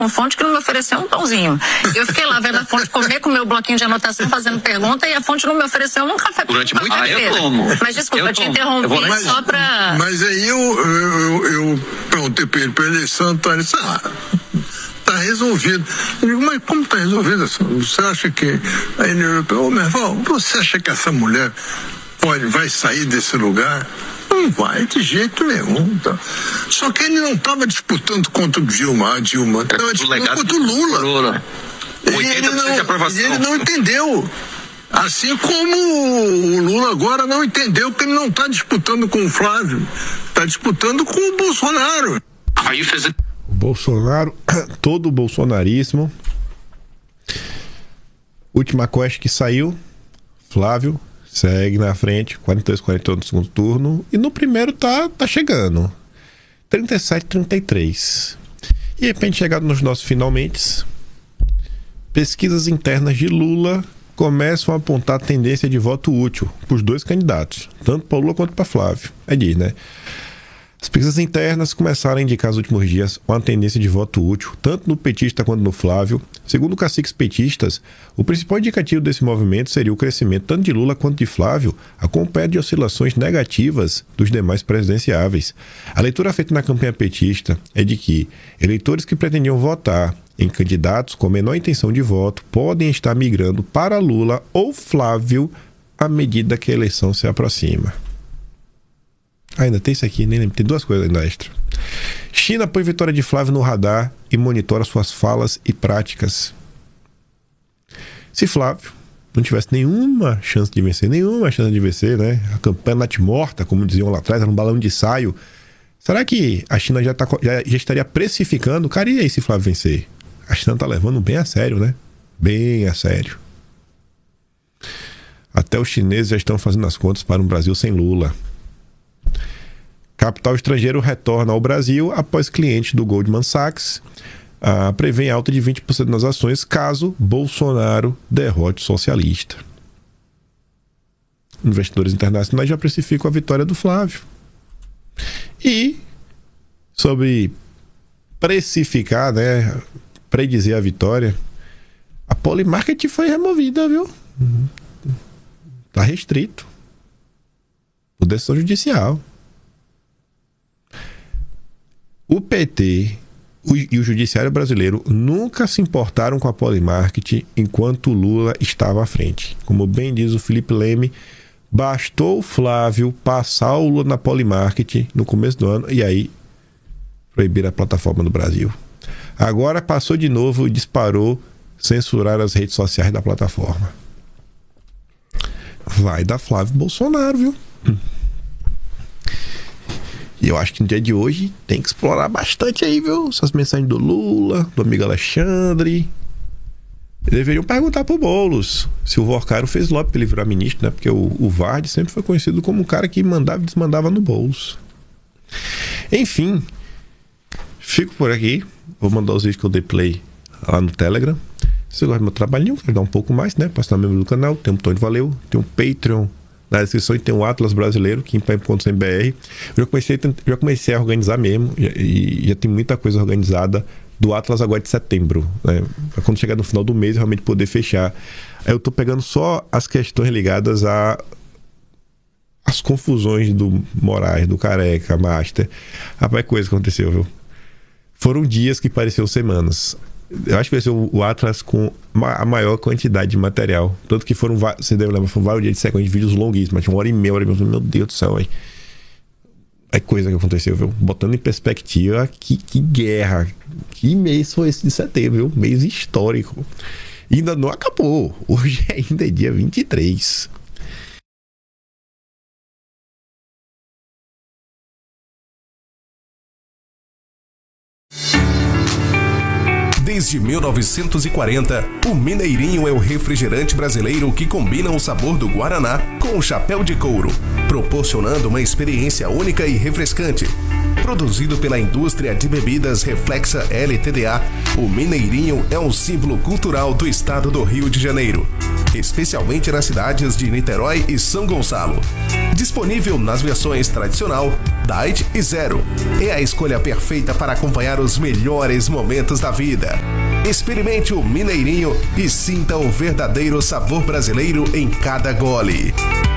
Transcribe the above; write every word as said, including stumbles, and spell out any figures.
com fonte que não me ofereceu um pãozinho. Eu fiquei lá vendo a fonte comer com o meu bloquinho de anotação, fazendo pergunta, e a fonte não me ofereceu um café. Durante muito tempo. eu tomo. Mas desculpa, eu, eu te tomo. interrompi eu mas, só pra... Mas aí eu, eu, eu, eu perguntei para ele, para ele, Santa, ele disse, ah, tá resolvido. Eu digo, mas como tá resolvido? Você acha que... Aí ele falou, ô, meu irmão, você acha que essa mulher pode, vai sair desse lugar? Não vai de jeito nenhum. Tá? Só que ele não estava disputando contra o Dilma, a Dilma. Estava disputando contra o Lula. Lula. E ele não, e ele não entendeu. Assim como o Lula agora não entendeu que ele não está disputando com o Flávio. Está disputando com o Bolsonaro. Aí fez... O Bolsonaro, todo o bolsonarismo. Última quest que saiu, Flávio segue na frente, quarenta e dois, quarenta e um no segundo turno. E no primeiro tá, tá chegando. trinta e sete, trinta e três. E de repente, chegado nos nossos finalmente, pesquisas internas de Lula começam a apontar a tendência de voto útil para os dois candidatos, tanto para Lula quanto para Flávio. É diz, né? As pesquisas internas começaram a indicar nos últimos dias uma tendência de voto útil, tanto no petista quanto no Flávio. Segundo caciques petistas, o principal indicativo desse movimento seria o crescimento tanto de Lula quanto de Flávio, acompanhado de oscilações negativas dos demais presidenciáveis. A leitura feita na campanha petista é de que eleitores que pretendiam votar em candidatos com menor intenção de voto podem estar migrando para Lula ou Flávio à medida que a eleição se aproxima. Ah, ainda tem isso aqui, nem lembro. Tem duas coisas ainda extra. China põe vitória de Flávio no radar e monitora suas falas e práticas. Se Flávio não tivesse nenhuma chance de vencer, nenhuma chance de vencer, né? A campanha natimorta, como diziam lá atrás, era um balão de ensaio. Será que a China já, tá, já, já estaria precificando? Cara, e aí se Flávio vencer? A China tá levando bem a sério, né? Bem a sério. Até os chineses já estão fazendo as contas para um Brasil sem Lula. Capital estrangeiro retorna ao Brasil após clientes do Goldman Sachs ah, prevêem alta de vinte por cento nas ações caso Bolsonaro derrote o socialista. Investidores internacionais já precificam a vitória do Flávio. E sobre precificar, né, predizer a vitória, a Polymarket foi removida, viu? Está restrito por decisão judicial. O P T o, e o Judiciário brasileiro nunca se importaram com a Polymarket enquanto o Lula estava à frente. Como bem diz o Felipe Leme, bastou o Flávio passar o Lula na Polymarket no começo do ano e aí proibir a plataforma no Brasil. Agora passou de novo e disparou censurar as redes sociais da plataforma. Vai dar Flávio Bolsonaro, viu? E eu acho que no dia de hoje tem que explorar bastante aí, viu? Essas mensagens do Lula, do amigo Alexandre. Deveriam perguntar pro Boulos se o Vorcaro fez lobby para ele virar ministro, né? Porque o, o Vard sempre foi conhecido como um cara que mandava e desmandava no Boulos. Enfim, fico por aqui. Vou mandar os vídeos que eu dei play lá no Telegram. Se você gosta do meu trabalhinho, quer dar um pouco mais, né? Pode estar membro do canal, tem um botão de valeu, tem um Patreon na descrição e tem um Atlas brasileiro, kimpai ponto com ponto b r. Eu já comecei, já comecei a organizar mesmo, e já tem muita coisa organizada do Atlas agora de setembro, né? Pra quando chegar no final do mês, realmente poder fechar. Eu tô pegando só as questões ligadas a as confusões do Moraes, do Careca, Master. Rapaz, coisa que aconteceu, viu? Foram dias que pareciam semanas. Eu acho que vai ser o Atlas com a maior quantidade de material. Tanto que foram, você deve lembrar, foram vários dias de sequência de vídeos longuíssimos. Tinha uma hora e meia, uma hora e meia. Meu Deus do céu, hein? É coisa que aconteceu, viu? Botando em perspectiva, que, que guerra. Que mês foi esse de setembro, viu? Mês histórico. E ainda não acabou. Hoje ainda é dia vinte e três. Desde mil novecentos e quarenta, o Mineirinho é o refrigerante brasileiro que combina o sabor do Guaraná com o chapéu de couro, proporcionando uma experiência única e refrescante. Produzido pela indústria de bebidas Reflexa L T D A, o Mineirinho é um símbolo cultural do estado do Rio de Janeiro, especialmente nas cidades de Niterói e São Gonçalo. Disponível nas versões tradicional, Diet e Zero. É a escolha perfeita para acompanhar os melhores momentos da vida. Experimente o Mineirinho e sinta o verdadeiro sabor brasileiro em cada gole.